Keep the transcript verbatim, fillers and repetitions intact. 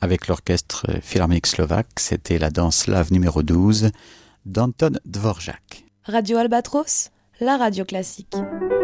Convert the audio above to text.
avec l'orchestre philharmonique slovaque. C'était la danse slave numéro douze d'Anton Dvorak. Radio Albatros, la radio classique.